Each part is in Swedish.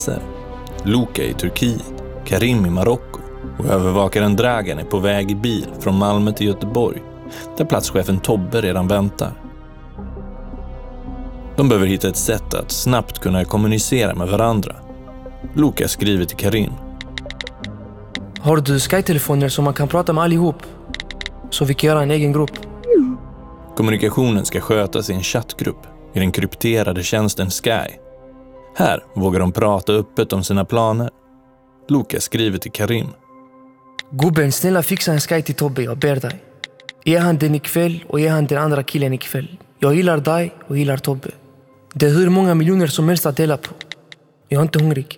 Luka i Turkiet, Karim i Marocko och övervakaren Dragan är på väg i bil från Malmö till Göteborg, där platschefen Tobbe redan väntar. De behöver hitta ett sätt att snabbt kunna kommunicera med varandra. Luka skriver till Karim. Har du Sky-telefoner som man kan prata med allihop? Så vi kan göra en egen grupp. Kommunikationen ska skötas i en chattgrupp i den krypterade tjänsten Sky. Här vågar de prata öppet om sina planer. Luka skriver till Karim. Gubben, snälla fixa en Sky till Tobbe, jag ber dig. Ge han den ikväll och ge han den andra killen ikväll. Jag gillar dig och gillar Tobbe. Det är hur många miljoner som helst att dela på. Jag är inte hungrig.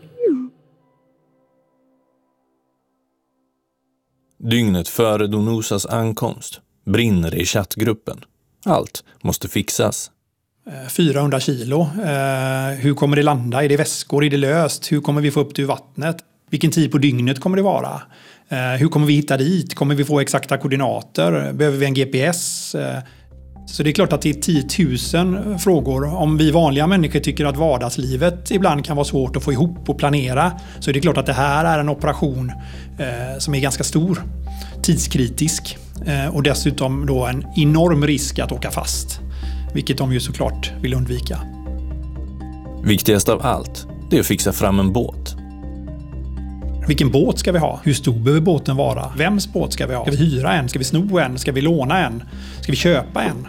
Dygnet före Donosas ankomst brinner det i chattgruppen. Allt måste fixas. 400 kilo. Hur kommer det landa? Är det väskor? Är det löst? Hur kommer vi få upp det ur vattnet? Vilken tid på dygnet kommer det vara? Hur kommer vi hitta dit? Kommer vi få exakta koordinater? Behöver vi en GPS? Så det är klart att det är 10 000 frågor. Om vi vanliga människor tycker att vardagslivet ibland kan vara svårt att få ihop och planera, så är det klart att det här är en operation som är ganska stor, tidskritisk och dessutom då en enorm risk att åka fast, vilket de ju såklart vill undvika. Viktigast av allt, det är att fixa fram en båt. Vilken båt ska vi ha? Hur stor behöver båten vara? Vems båt ska vi ha? Ska vi hyra en? Ska vi sno en? Ska vi låna en? Ska vi köpa en?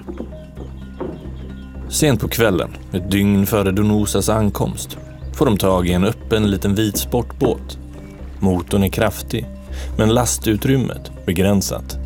Sent på kvällen, ett dygn före Donosas ankomst, får de tag i en öppen liten vit sportbåt. Motorn är kraftig, men lastutrymmet begränsat.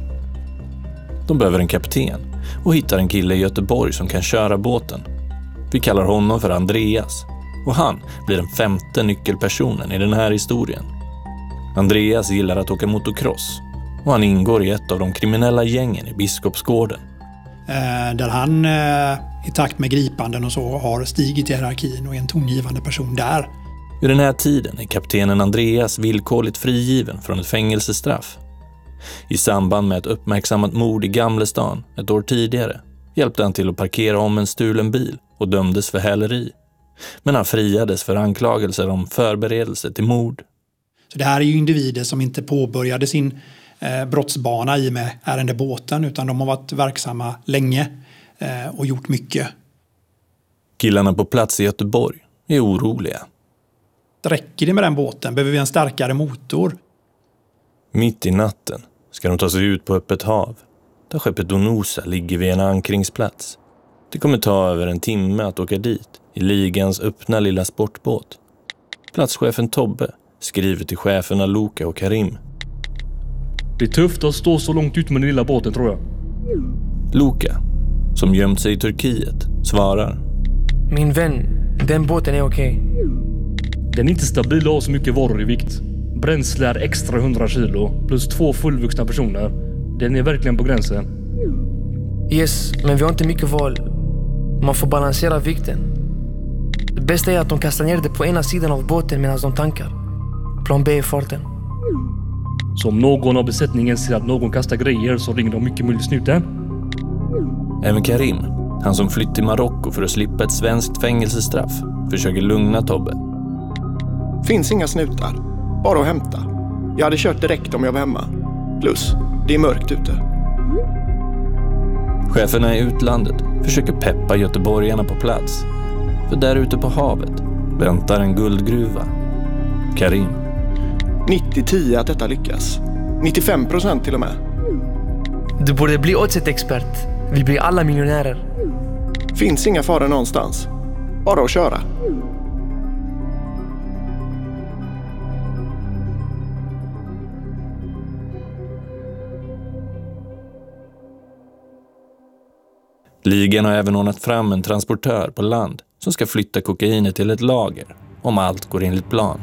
De behöver en kapten och hittar en kille i Göteborg som kan köra båten. Vi kallar honom för Andreas, och han blir den 5:e nyckelpersonen i den här historien. Andreas gillar att åka motocross och han ingår i ett av de kriminella gängen i Biskopsgården. Där han i takt med gripanden och så har stigit i hierarkin och är en tongivande person där. Vid den här tiden är kaptenen Andreas villkorligt frigiven från ett fängelsestraff. I samband med ett uppmärksammat mord i Gamlestan ett år tidigare hjälpte han till att parkera om en stulen bil och dömdes för häleri. Men han friades för anklagelser om förberedelse till mord. Så det här är ju individer som inte påbörjade sin brottsbana i med ärendebåten, utan de har varit verksamma länge och gjort mycket. Killarna på plats i Göteborg är oroliga. Räcker det med den båten? Behöver vi en starkare motor? Mitt i natten ska de ta sig ut på öppet hav, där skeppet Donosa ligger vid en ankringsplats. Det kommer ta över en timme att åka dit i ligans öppna lilla sportbåt. Platschefen Tobbe skriver till cheferna Luka och Karim. Det är tufft att stå så långt ut med den lilla båten, tror jag. Luka, som gömt sig i Turkiet, svarar. Min vän, den båten är okej. Den är inte stabil och har så mycket varor i vikt. Bränsle är extra 100 kilo plus 2 fullvuxna personer. Den är verkligen på gränsen. Yes, men vi har inte mycket val. Man får balansera vikten. Det bästa är att de kastar ner det på ena sidan av båten medan de tankar. Plan B är farten. Så om någon av besättningen ser att någon kastar grejer så ringer de mycket möjligt snuten. Även Karim, han som flytt till Marocko för att slippa ett svenskt fängelsestraff, försöker lugna Tobbe. Finns inga snutar. Bara att hämta. Jag hade kört direkt om jag var hemma. Plus, det är mörkt ute. Cheferna i utlandet försöker peppa göteborgarna på plats. För där ute på havet väntar en guldgruva. Karim. 90-10 att detta lyckas. 95% till och med. Du borde bli oddset-expert. Vi blir alla miljonärer. Finns inga faror någonstans. Bara att köra. Ligan har även ordnat fram en transportör på land som ska flytta kokainet till ett lager om allt går enligt plan.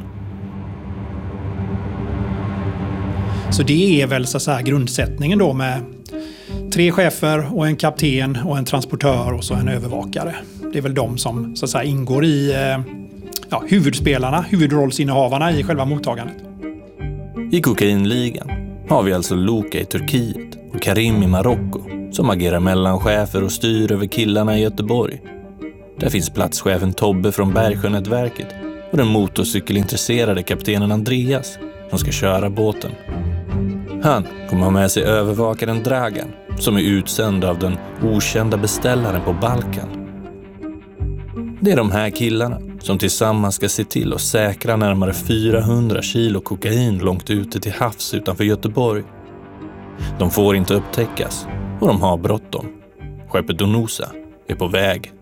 Så det är väl så här grundsättningen då, med 3 chefer och en kapten och en transportör och så en övervakare. Det är väl de som så att säga ingår i huvudspelarna, huvudrollsinnehavarna i själva mottagandet. I kokainligan har vi alltså Luka i Turkiet och Karim i Marocko som agerar mellanchefer och styr över killarna i Göteborg. Där finns platschefen Tobbe från Bergsjönätverket och den motorcykelintresserade kaptenen Andreas som ska köra båten. Han kommer ha med sig övervakaren Dragan som är utsänd av den okända beställaren på Balkan. Det är de här killarna som tillsammans ska se till att säkra närmare 400 kilo kokain långt ute till havs utanför Göteborg. De får inte upptäckas och de har bråttom. Skeppet Donosa är på väg